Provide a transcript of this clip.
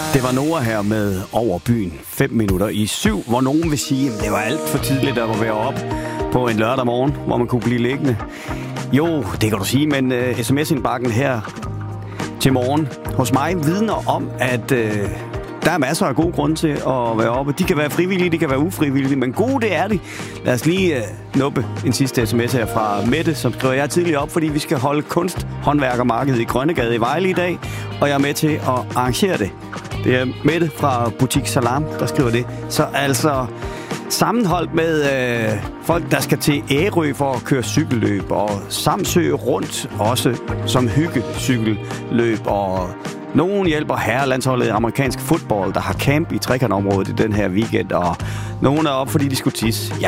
Det var Nora her med Over byen 7:05, hvor nogen vil sige, at det var alt for tidligt at være op på en lørdag morgen, hvor man kunne blive liggende. Jo, det kan du sige, men sms-indbakken her til morgen hos mig vidner om, at der er masser af gode grunde til at være oppe. De kan være frivillige, de kan være ufrivillige, men gode det er de. Lad os lige nuppe en sidste sms her fra Mette, som skriver, jeg er tidligere op, fordi vi skal holde kunsthåndværkermarkedet i Grønnegade i Vejle i dag, og jeg er med til at arrangere det. Det er Mette fra Butik Salam, der skriver det. Så altså sammenholdt med folk, der skal til Ærø for at køre cykelløb, og Samsø rundt også som hyggecykelløb, og nogen hjælper herrelandsholdet i amerikansk fodbold, der har camp i trekantområdet i den her weekend, og nogen er op, fordi de skulle tisse. Ja,